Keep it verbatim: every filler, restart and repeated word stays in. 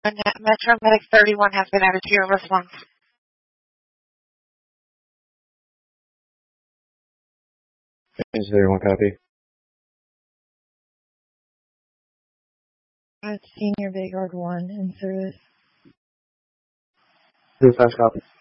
Metro Medic thirty-one has been added to your response. Is thirty-one copy? That's Senior Vanguard one in service. Two fast copy.